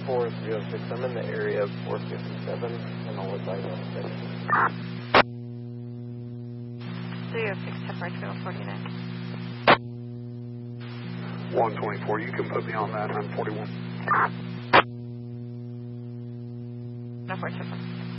406. I'm in the area of 457 in the Woods Island section. 306, 10 right, 49. 124, you can put me on that, I'm 41. No, 421.